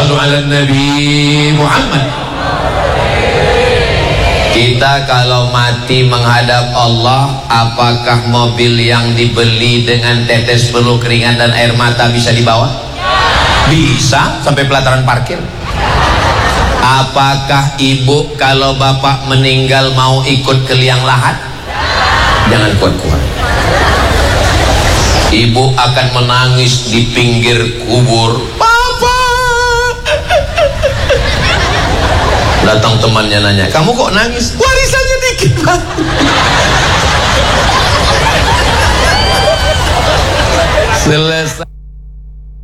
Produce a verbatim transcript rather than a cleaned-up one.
Sallu ala Nabi Muhammad. Kita kalau mati menghadap Allah, apakah mobil yang dibeli dengan tetes peluh keringat dan air mata bisa dibawa? Bisa, sampai pelataran parkir. Apakah ibu kalau bapak meninggal mau ikut ke liang lahat? Jangan kuat-kuat. Ibu akan menangis di pinggir kubur. Papa. Datang temannya nanya, kamu kok nangis? Warisannya dikit, Pak. Selesai.